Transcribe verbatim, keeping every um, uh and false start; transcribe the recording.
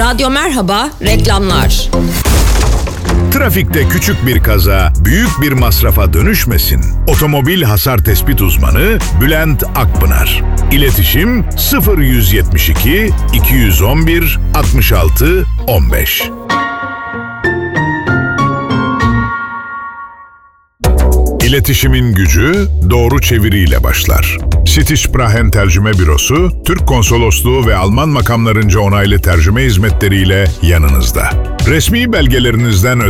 Radyo Merhaba, reklamlar. Trafikte küçük bir kaza büyük bir masrafa dönüşmesin. Otomobil hasar tespit uzmanı Bülent Akpınar. İletişim sıfır yüz yetmiş iki iki yüz on bir altmış altı on beş. İletişimin gücü doğru çeviriyle başlar. Sitişprahen Tercüme Bürosu, Türk Konsolosluğu ve Alman makamlarınca onaylı tercüme hizmetleriyle yanınızda. Resmi belgelerinizden